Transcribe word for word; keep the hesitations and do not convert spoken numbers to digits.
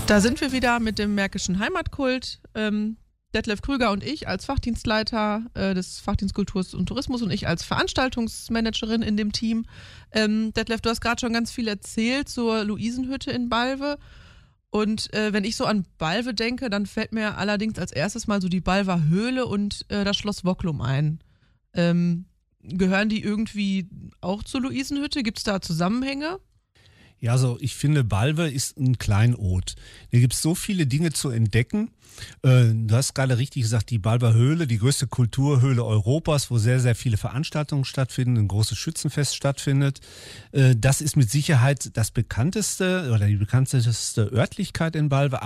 Da sind wir wieder mit dem Märkischen Heimatkult. Ähm, Detlef Krüger und ich als Fachdienstleiter äh, des Fachdienst Kultur und Tourismus und ich als Veranstaltungsmanagerin in dem Team. Ähm, Detlef, du hast gerade schon ganz viel erzählt zur Luisenhütte in Balve. Und äh, wenn ich so an Balve denke, dann fällt mir allerdings als erstes mal so die Balver Höhle und äh, das Schloss Wocklum ein. Ähm, gehören die irgendwie auch zur Luisenhütte? Gibt es da Zusammenhänge? Ja, also ich finde, Balve ist ein Kleinod. Hier gibt es so viele Dinge zu entdecken. Äh, du hast gerade richtig gesagt, die Balver Höhle, die größte Kulturhöhle Europas, wo sehr, sehr viele Veranstaltungen stattfinden, ein großes Schützenfest stattfindet. Äh, das ist mit Sicherheit das bekannteste oder die bekannteste Örtlichkeit in Balve.